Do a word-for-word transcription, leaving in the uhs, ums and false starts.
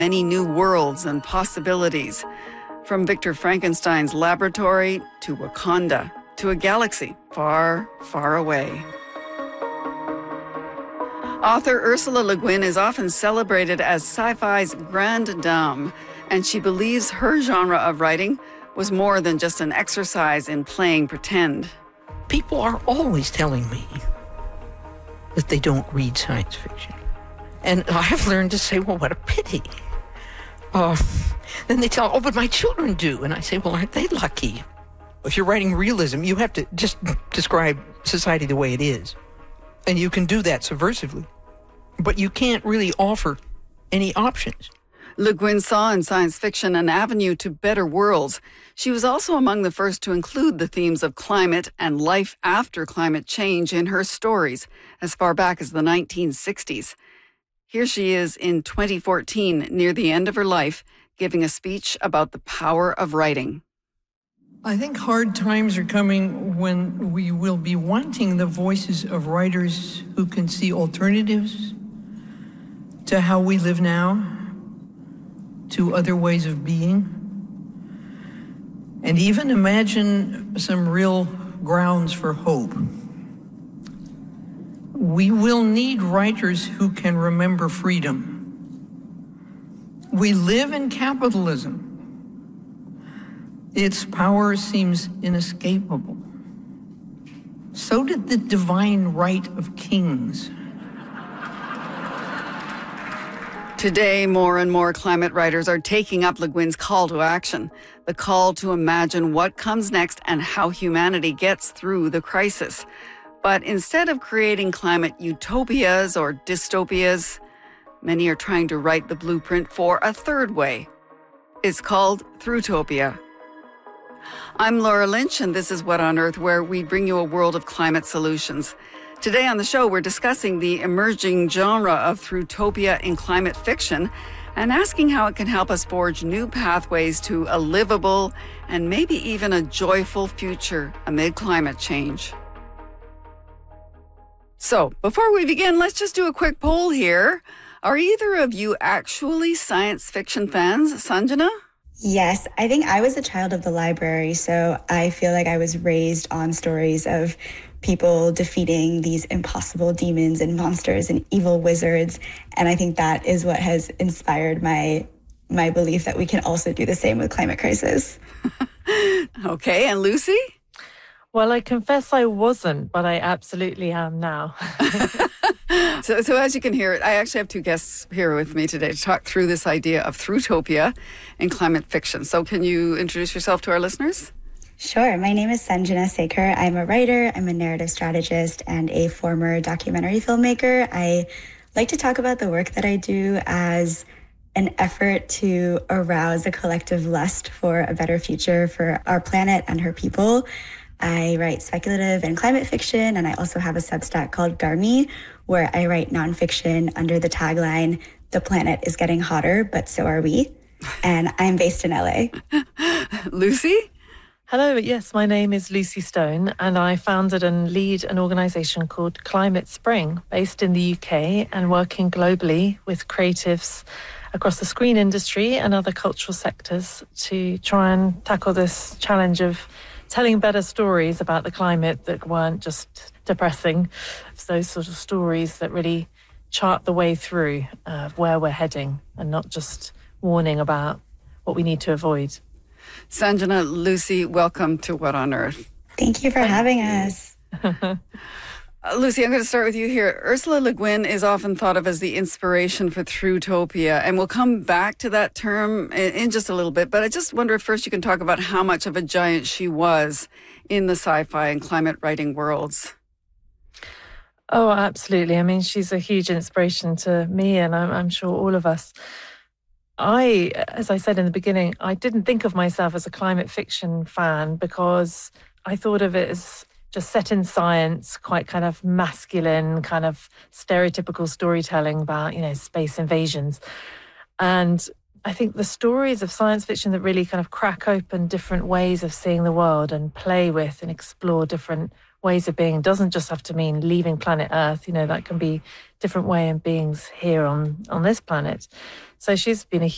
Many new worlds and possibilities. From Victor Frankenstein's laboratory to Wakanda, to a galaxy far, far away. Author Ursula Le Guin is often celebrated as sci-fi's grande dame, and she believes her genre of writing was more than just an exercise in playing pretend. People are always telling me that they don't read science fiction. And I've learned to say, well, what a pity. Uh, then they tell, oh, but my children do. And I say, well, aren't they lucky? If you're writing realism, you have to just describe society the way it is. And you can do that subversively. But you can't really offer any options. Le Guin saw in science fiction an avenue to better worlds. She was also among the first to include the themes of climate and life after climate change in her stories, as far back as the nineteen sixties. Here she is in twenty fourteen, near the end of her life, giving a speech about the power of writing. I think hard times are coming when we will be wanting the voices of writers who can see alternatives to how we live now, to other ways of being, and even imagine some real grounds for hope. We will need writers who can remember freedom. We live in capitalism. Its power seems inescapable. So did the divine right of kings. Today, more and more climate writers are taking up Le Guin's call to action, the call to imagine what comes next and how humanity gets through the crisis. But instead of creating climate utopias or dystopias, many are trying to write the blueprint for a third way. It's called Throughtopia. I'm Laura Lynch, and this is What on Earth, where we bring you a world of climate solutions. Today on the show, we're discussing the emerging genre of Throughtopia in climate fiction and asking how it can help us forge new pathways to a livable and maybe even a joyful future amid climate change. So, before we begin, let's just do a quick poll here. Are either of you actually science fiction fans? Sanjana? Yes, I think I was a child of the library, so I feel like I was raised on stories of people defeating these impossible demons and monsters and evil wizards. And I think that is what has inspired my my belief that we can also do the same with climate crisis. Okay, and Lucy? Well, I confess I wasn't, but I absolutely am now. so, so as you can hear, I actually have two guests here with me today to talk through this idea of Throughtopia in climate fiction. So can you introduce yourself to our listeners? Sure. My name is Sanjana Sekar. I'm a writer, I'm a narrative strategist, and a former documentary filmmaker. I like to talk about the work that I do as an effort to arouse a collective lust for a better future for our planet and her people. I write speculative and climate fiction, and I also have a Substack called Garmi, where I write nonfiction under the tagline, "The planet is getting hotter, but so are we." And I'm based in L A. Lucy? Hello, yes, my name is Lucy Stone, and I founded and lead an organisation called Climate Spring, based in the U K and working globally with creatives across the screen industry and other cultural sectors to try and tackle this challenge of telling better stories about the climate that weren't just depressing. It's those sort of stories that really chart the way through uh, where we're heading and not just warning about what we need to avoid. Sanjana, Lucy, welcome to What on Earth. Thank you for having us. uh, Lucy, I'm going to start with you here. Ursula Le Guin is often thought of as the inspiration for Throughtopia, and we'll come back to that term in, in just a little bit. But I just wonder if first you can talk about how much of a giant she was in the sci-fi and climate writing worlds. Oh, absolutely. I mean, she's a huge inspiration to me, and I'm, I'm sure all of us. I, as I said in the beginning, I didn't think of myself as a climate fiction fan because I thought of it as just set in science, quite kind of masculine, kind of stereotypical storytelling about, you know, space invasions. And I think the stories of science fiction that really kind of crack open different ways of seeing the world and play with and explore different ways of being doesn't just have to mean leaving planet Earth. You know, that can be different way of beings here on, on this planet. So she's been a